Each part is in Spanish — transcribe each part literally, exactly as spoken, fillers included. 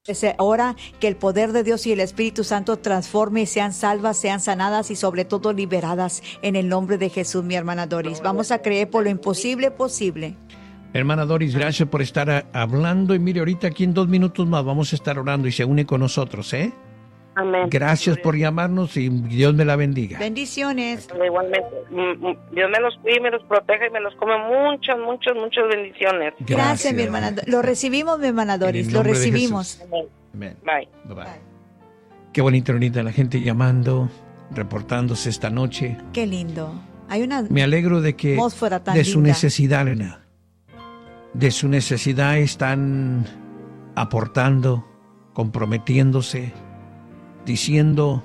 Es hora que el poder de Dios y el Espíritu Santo transforme y sean salvas, sean sanadas y sobre todo liberadas en el nombre de Jesús, mi hermana Doris. Vamos a creer por lo imposible posible. Hermana Doris, gracias por estar a, hablando. Y mire, ahorita aquí en dos minutos más vamos a estar orando y se une con nosotros, ¿eh? Amén. Gracias por llamarnos y Dios me la bendiga. Bendiciones. Igualmente. Dios me los cuide, me los proteja y me los come muchas, muchas, muchas bendiciones. Gracias, Gracias mi hermana. Lo recibimos, mi hermana Doris. Lo recibimos. Amén. Amén. Bye. Bye, bye. Bye. Qué bonito, bonita la gente llamando, reportándose esta noche. Qué lindo. Hay una Me alegro de que atmósfera tan de su linda. necesidad, Elena, de su necesidad están aportando, comprometiéndose, diciendo,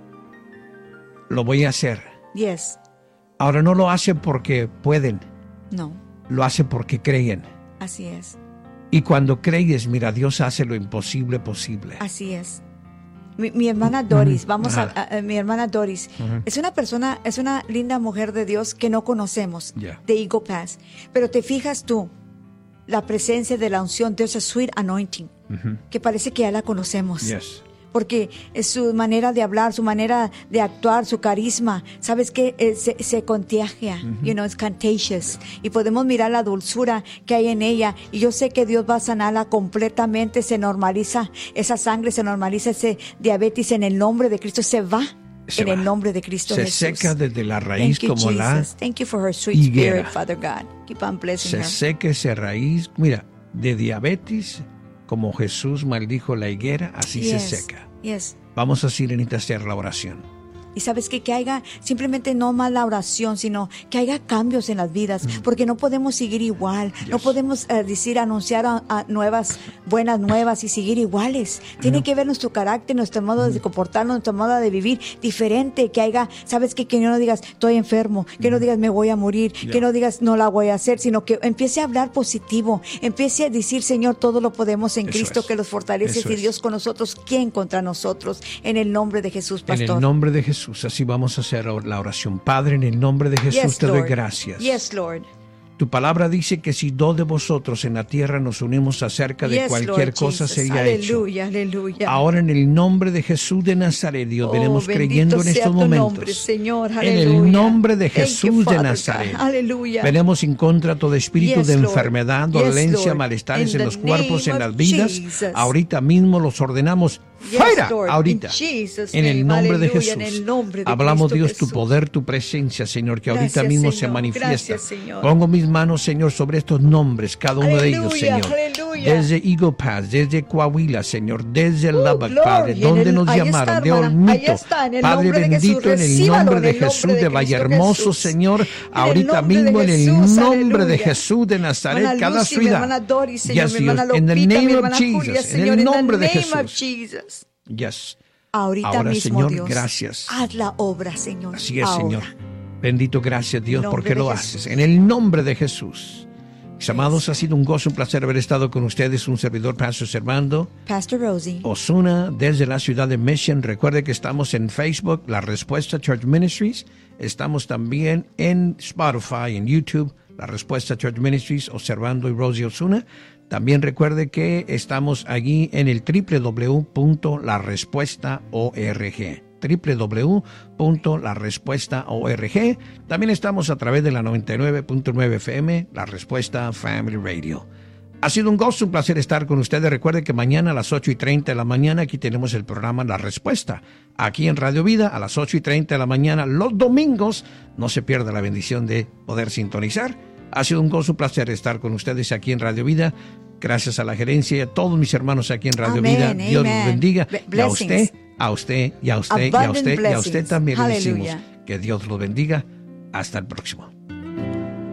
lo voy a hacer. Yes. Ahora no lo hacen porque pueden. No. Lo hacen porque creen. Así es. Y cuando crees, mira, Dios hace lo imposible posible. Así es. Mi, mi hermana Doris, vamos a, Ajá. a, a mi hermana Doris, Ajá. es una persona, es una linda mujer de Dios que no conocemos, Yeah. de Eagle Pass. Pero te fijas tú, la presencia de la unción, there's a sweet anointing, Ujú. que parece que ya la conocemos. Yes. Porque es su manera de hablar, su manera de actuar, su carisma, ¿sabes qué? Eh, se, se contagia, uh-huh. you know, it's contagious. Y podemos mirar la dulzura que hay en ella. Y yo sé que Dios va a sanarla completamente, se normaliza esa sangre, se normaliza ese diabetes en el nombre de Cristo, se va. Se en va. el nombre de Cristo se Jesús. seca desde la raíz Thank you, como la Jesus. Thank you for her sweet higuera. spirit, Father God. Keep on blessing Se her. seca esa raíz, mira, de diabetes, como Jesús maldijo la higuera, así Yes, se seca. Yes. Vamos a Sirenita a hacer la oración. Y sabes que, que haya simplemente no más la oración, sino que haya cambios en las vidas, mm. porque no podemos seguir igual, yes. no podemos uh, decir, anunciar a, a nuevas, buenas nuevas y seguir iguales. Tiene no. que ver nuestro carácter, nuestro modo mm. de comportarnos, nuestro modo de vivir diferente, que haya, sabes que, que no digas, estoy enfermo, que mm. no digas, me voy a morir, yeah. que no digas, no la voy a hacer, sino que empiece a hablar positivo, empiece a decir, Señor, todo lo podemos en Eso Cristo es. que los fortalece, y Dios con nosotros, ¿quién contra nosotros? En el nombre de Jesús, pastor. En el nombre de Jesús. Así vamos a hacer la oración. Padre, en el nombre de Jesús yes, te Lord. doy gracias. Yes, Lord. Tu palabra dice que si dos de vosotros en la tierra nos unimos acerca de yes, cualquier Lord cosa Jesus. sería aleluya, hecho. Aleluya. Ahora en el nombre de Jesús de Nazaret, Dios, oh, venimos creyendo en estos momentos. Nombre, Señor. En el nombre de Jesús you, de Nazaret. Aleluya. Venimos en contra de todo espíritu yes, de Lord. enfermedad, yes, dolencia, Lord. malestares in en los cuerpos, en las vidas. Jesus. Ahorita mismo los ordenamos. ¡Fuera! Yes, Lord. Ahorita. En el nombre de Jesús. En el nombre de Hablamos, Cristo Dios, Jesús. tu poder, tu presencia, Señor, que Gracias, ahorita mismo Señor. se manifiesta. Gracias, Señor. Pongo mis manos, Señor, sobre estos nombres, cada uno aleluya, de ellos, Señor. Aleluya. Desde Eagle Pass, desde Coahuila, Señor, desde oh, Lubbock, Padre, donde nos llamaron, está, de Olmito, está, en el Padre bendito, de en el nombre de en el Jesús, nombre de, de Vallehermoso, Señor, ahorita mismo en el Jesús, nombre de aleluya. Jesús de Nazaret, hermana cada Lucy, ciudad. Mi hermana Doris, Señor, yes, mi hermana Dios, in the Lopita, name mi of hermana Jesus, Julia, en Señor, el nombre in de the name of Jesús. Jesus. Yes. Ahorita Ahora, mismo, Señor, Dios, gracias. haz la obra, Señor. Así es, ahora. Señor. Bendito, gracias, Dios, porque lo Jesús. haces. En el nombre de Jesús. Mis amados, ha sido un gozo, un placer haber estado con ustedes, un servidor, Pastor Servando Pastor Rosie Osuna, desde la ciudad de Mission. Recuerde que estamos en Facebook, La Respuesta Church Ministries. Estamos también en Spotify, en YouTube, La Respuesta Church Ministries, Observando y Rosie Osuna. También recuerde que estamos allí en el doble u doble u doble u punto la respuesta punto org. doble u doble u doble u punto la respuesta punto org. También estamos a través de la noventa y nueve punto nueve F M, La Respuesta Family Radio. Ha sido un gozo, un placer estar con ustedes. Recuerden que mañana a las ocho y treinta de la mañana aquí tenemos el programa La Respuesta. Aquí en Radio Vida a las ocho y treinta de la mañana los domingos. No se pierda la bendición de poder sintonizar. Ha sido un gozo, un placer estar con ustedes aquí en Radio Vida. Gracias a la gerencia y a todos mis hermanos aquí en Radio Amen, Vida. Dios amen. los bendiga. Blessings. Y a usted, a usted, y a usted, y a Abundant usted, y a usted blessings. también le decimos Hallelujah. que Dios los bendiga. Hasta el próximo.